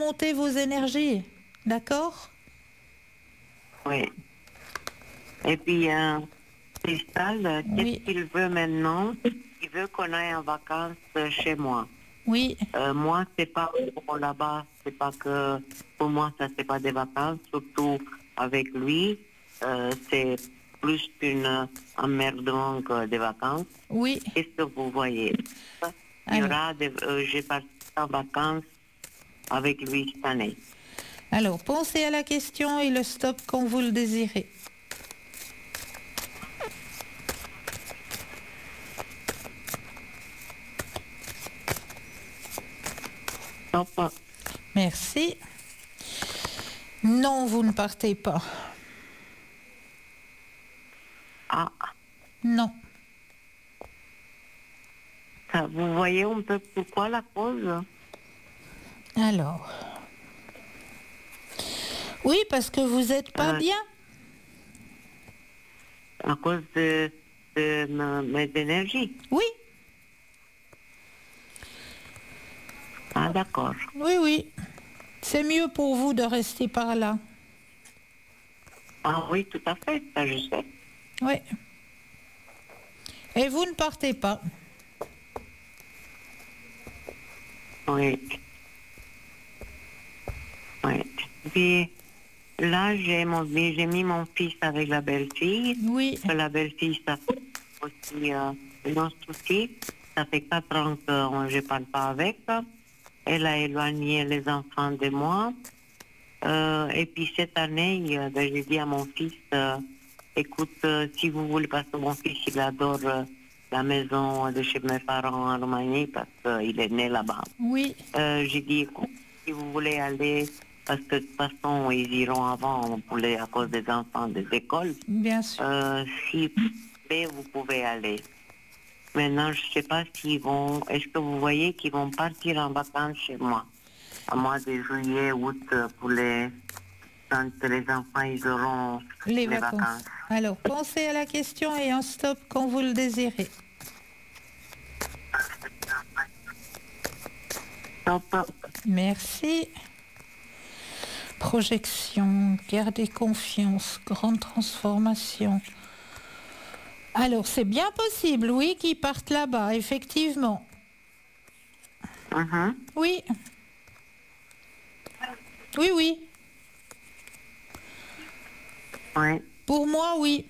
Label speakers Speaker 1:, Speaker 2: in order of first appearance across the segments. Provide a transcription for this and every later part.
Speaker 1: remonter vos énergies. D'accord?
Speaker 2: Oui. Et puis, Cristal,
Speaker 1: Oui.
Speaker 2: qu'est-ce qu'il veut maintenant? Il veut qu'on aille en vacances chez moi.
Speaker 1: Oui.
Speaker 2: Moi, c'est pas pour là-bas, c'est pas que pour moi, ça c'est pas des vacances, surtout avec lui, c'est plus qu'une emmerdement que des vacances.
Speaker 1: Oui.
Speaker 2: Qu'est-ce que vous voyez? Il y aura j'ai parti en vacances avec lui cette année.
Speaker 1: Alors, pensez à la question et le stop quand vous le désirez.
Speaker 2: Stop.
Speaker 1: Merci. Non, vous ne partez pas.
Speaker 2: Ah,
Speaker 1: Non.
Speaker 2: ça, vous voyez un peu pourquoi la cause?
Speaker 1: Alors. Oui, parce que vous n'êtes pas bien.
Speaker 2: À cause de mes énergies.
Speaker 1: Oui.
Speaker 2: Ah, d'accord.
Speaker 1: Oui, oui. C'est mieux pour vous de rester par là.
Speaker 2: Ah oui, tout à fait, ça je sais.
Speaker 1: Oui. Et vous ne partez pas.
Speaker 2: Oui. Oui. Puis là, j'ai mis mon fils avec la belle-fille.
Speaker 1: Oui.
Speaker 2: La belle-fille, ça fait aussi un autre souci. Ça fait 4 ans que je ne parle pas avec. Elle a éloigné les enfants de moi. Et puis cette année, j'ai dit à mon fils, écoute, si vous voulez, parce que mon fils, il adore la maison de chez mes parents en Roumanie, parce qu'il est né là-bas.
Speaker 1: Oui.
Speaker 2: J'ai dit, écoute, si vous voulez aller, parce que de toute façon, ils iront avant à cause des enfants des écoles.
Speaker 1: Bien sûr.
Speaker 2: Si vous voulez, vous pouvez aller. Maintenant, je ne sais pas s'ils vont, est-ce que vous voyez qu'ils vont partir en vacances chez moi? À mois de juillet, août, quand les enfants ils auront
Speaker 1: Les
Speaker 2: les
Speaker 1: vacances.
Speaker 2: vacances.
Speaker 1: Alors, pensez à la question et un stop quand vous le désirez.
Speaker 2: Stop.
Speaker 1: Merci. Projection, garder confiance, grande transformation. Alors, c'est bien possible, oui, qu'ils partent là-bas, effectivement. Oui. Oui, oui.
Speaker 2: Oui.
Speaker 1: Pour moi, oui.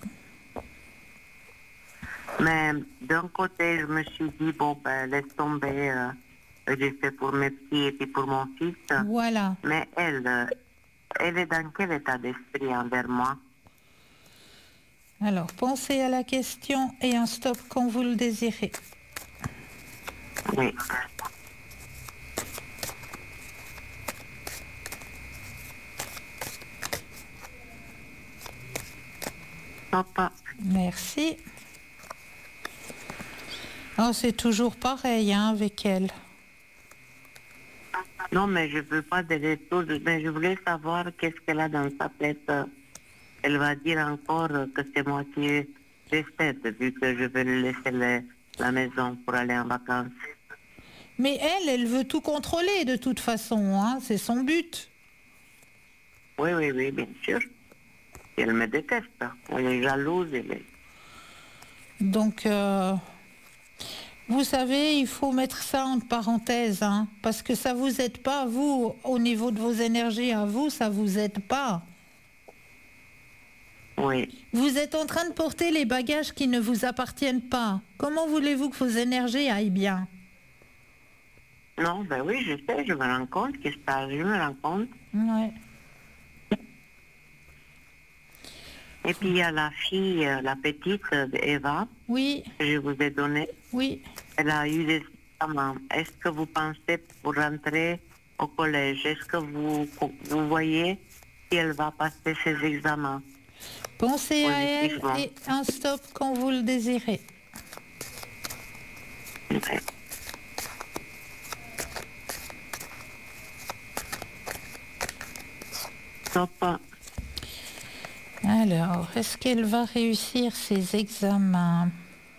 Speaker 2: Mais d'un côté, je me suis dit, bon, ben, laisse tomber, j'ai fait pour mes petits et puis pour mon fils.
Speaker 1: Voilà.
Speaker 2: Mais elle est dans quel état d'esprit envers moi?
Speaker 1: Alors, pensez à la question et un stop quand vous le désirez.
Speaker 2: Oui. Stop.
Speaker 1: Merci. Oh, c'est toujours pareil hein, avec elle.
Speaker 2: Non, mais je ne veux pas de retour, mais je voulais savoir qu'est-ce qu'elle a dans sa tête. Elle va dire encore que c'est moi qui décède, vu que je vais lui laisser la maison pour aller en vacances.
Speaker 1: Mais elle veut tout contrôler de toute façon, hein, c'est son but.
Speaker 2: Oui, oui, oui, bien sûr. Elle me déteste. Elle est jalouse.
Speaker 1: Donc, vous savez, il faut mettre ça entre parenthèses, hein, parce que ça vous aide pas, vous, au niveau de vos énergies, à vous, ça vous aide pas.
Speaker 2: Oui.
Speaker 1: Vous êtes en train de porter les bagages qui ne vous appartiennent pas. Comment voulez-vous que vos énergies aillent bien?
Speaker 2: Non, ben oui, je sais, je me rends compte que ça, je me rends compte.
Speaker 1: Ouais.
Speaker 2: Et puis il y a la fille, la petite Eva,
Speaker 1: Oui.
Speaker 2: que je vous ai donnée.
Speaker 1: Oui.
Speaker 2: Elle a eu des examens. Est-ce que vous pensez pour rentrer au collège, est-ce que vous voyez si elle va passer ses examens?
Speaker 1: Pensez à elle
Speaker 2: Positivement.
Speaker 1: et un stop quand vous le désirez.
Speaker 2: Ouais. Stop.
Speaker 1: Alors, est-ce qu'elle va réussir ses examens?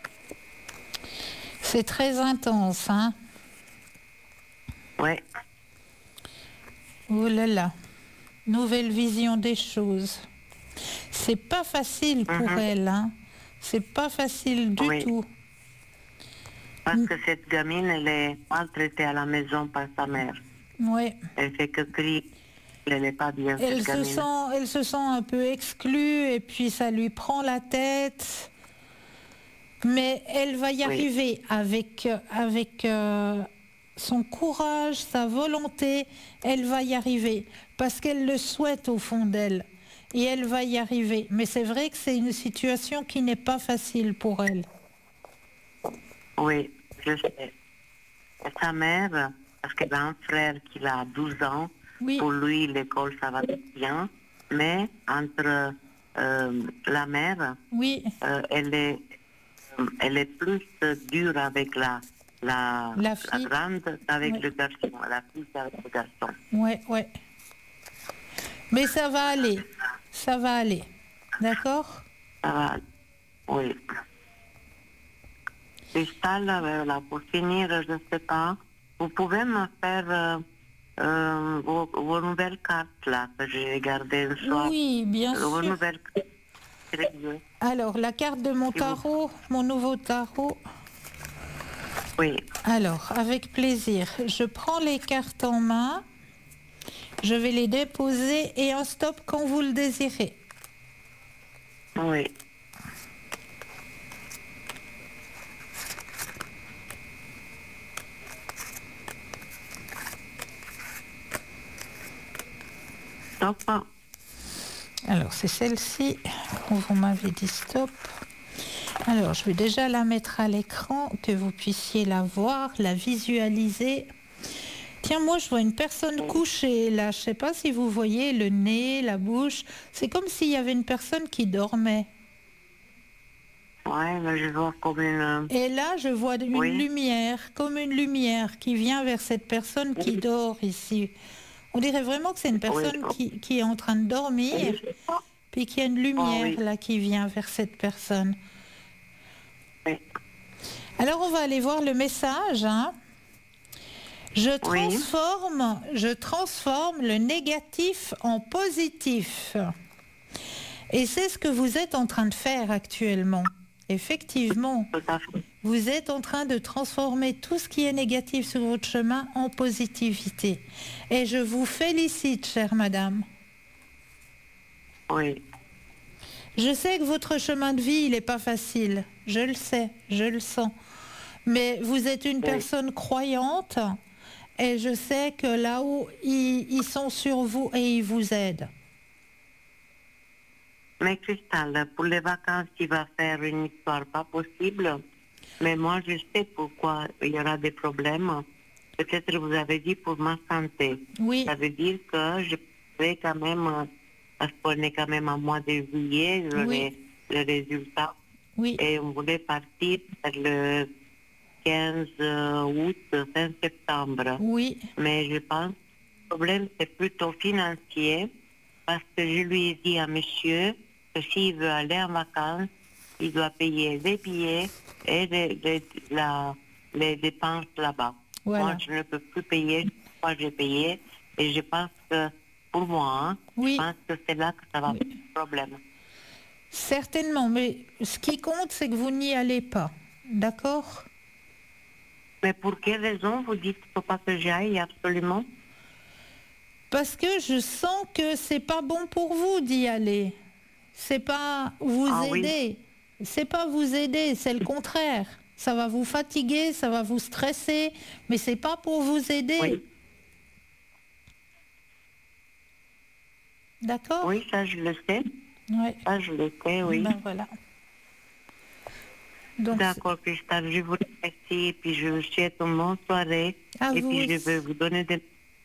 Speaker 1: C'est très intense, hein?
Speaker 2: Ouais.
Speaker 1: Oh là là. Nouvelle vision des choses. C'est pas facile pour elle, hein. C'est pas facile du
Speaker 2: Oui.
Speaker 1: tout.
Speaker 2: Parce que cette gamine, elle est maltraitée à la maison par sa mère.
Speaker 1: Ouais.
Speaker 2: Elle fait que crier. Elle n'est pas bien, cette gamine.
Speaker 1: Elle se sent un peu exclue et puis ça lui prend la tête. Mais elle va y arriver avec son courage, sa volonté. Elle va y arriver parce qu'elle le souhaite au fond d'elle. Et elle va y arriver. Mais c'est vrai que c'est une situation qui n'est pas facile pour elle.
Speaker 2: Oui, je sais. Et sa mère, parce qu'elle a un frère qui a 12 ans,
Speaker 1: Oui.
Speaker 2: pour lui, l'école, ça va bien. Mais entre la mère,
Speaker 1: Oui,
Speaker 2: elle est plus dure avec la
Speaker 1: fille.
Speaker 2: grande qu'avec
Speaker 1: Oui.
Speaker 2: le garçon. La fille avec le garçon.
Speaker 1: Ouais, ouais. Mais ça va aller. Ça va aller. D'accord?
Speaker 2: Ça va, oui. Cristal, là, pour finir, je ne sais pas, vous pouvez me faire vos nouvelles cartes, là, que j'ai gardées le soir.
Speaker 1: Oui, bien
Speaker 2: Vos
Speaker 1: sûr.
Speaker 2: nouvelles cartes.
Speaker 1: Alors, la carte de mon tarot, mon nouveau tarot.
Speaker 2: Oui,
Speaker 1: Alors, avec plaisir. Je prends les cartes en main. Je vais les déposer et un stop quand vous le désirez.
Speaker 2: oui. Stop.
Speaker 1: Alors, c'est celle-ci où vous m'avez dit stop. Alors, je vais déjà la mettre à l'écran, que vous puissiez la voir, la visualiser. Tiens, moi, je vois une personne couchée, là. Je ne sais pas si vous voyez le nez, la bouche. C'est comme s'il y avait une personne qui dormait.
Speaker 2: Ouais, mais je vois comme une...
Speaker 1: Et là, je vois une lumière, comme une lumière qui vient vers cette personne qui dort ici. On dirait vraiment que c'est une personne qui est en train de dormir, puis qu'il y a une lumière là qui vient vers cette personne.
Speaker 2: Oui.
Speaker 1: Alors, on va aller voir le message, hein. Je transforme le négatif en positif. Et c'est ce que vous êtes en train de faire actuellement. Effectivement, vous êtes en train de transformer tout ce qui est négatif sur votre chemin en positivité. Et je vous félicite, chère madame.
Speaker 2: Oui.
Speaker 1: Je sais que votre chemin de vie, il n'est pas facile. Je le sais, je le sens. Mais vous êtes une personne croyante et je sais que là-haut, ils sont sur vous et ils vous aident.
Speaker 2: Mais Cristal, pour les vacances, il va faire une histoire pas possible. Mais moi, je sais pourquoi il y aura des problèmes. Peut-être vous avez dit pour ma santé.
Speaker 1: Oui.
Speaker 2: Ça veut dire que je vais quand même, parce qu'on est quand même en mois de juillet, le résultat.
Speaker 1: Oui.
Speaker 2: Et on voulait partir le 15 août, fin septembre.
Speaker 1: Oui.
Speaker 2: Mais je pense que le problème, c'est plutôt financier, parce que je lui ai dit à monsieur que s'il veut aller en vacances, il doit payer les billets et les dépenses là-bas.
Speaker 1: Voilà.
Speaker 2: Moi, je ne peux plus payer, moi j'ai payé, et je pense que, pour moi, je pense que c'est là que ça va poser problème.
Speaker 1: Certainement, mais ce qui compte, c'est que vous n'y allez pas. D'accord?
Speaker 2: Mais pour quelle raison vous dites qu'il ne faut pas que j'aille absolument?
Speaker 1: Parce que je sens que c'est pas bon pour vous d'y aller. C'est pas vous aider. C'est pas vous aider, c'est le contraire. Ça va vous fatiguer, ça va vous stresser, mais c'est pas pour vous aider.
Speaker 2: Oui.
Speaker 1: D'accord?
Speaker 2: Oui, ça je le sais.
Speaker 1: Ouais.
Speaker 2: Ça je le sais, oui.
Speaker 1: Ben voilà.
Speaker 2: D'accord, Cristal, je vous remercie et puis je vous souhaite une bonne soirée. Et puis je vais vous donner des...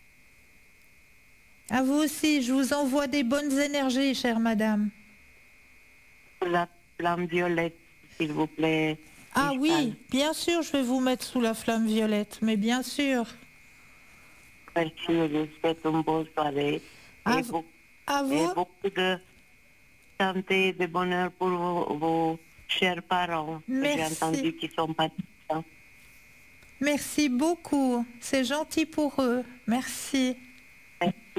Speaker 1: À vous aussi, je vous envoie des bonnes énergies, chère madame.
Speaker 2: La flamme violette, s'il vous plaît.
Speaker 1: Ah oui, bien sûr, je vais vous mettre sous la flamme violette, mais bien sûr.
Speaker 2: Merci, je vous souhaite une bonne soirée.
Speaker 1: À
Speaker 2: et
Speaker 1: vous.
Speaker 2: Et beaucoup de santé et de bonheur pour vos chers parents.
Speaker 1: Merci.
Speaker 2: J'ai entendu qu'ils sont pas contents.
Speaker 1: Merci beaucoup. C'est gentil pour eux. Merci.
Speaker 2: Merci.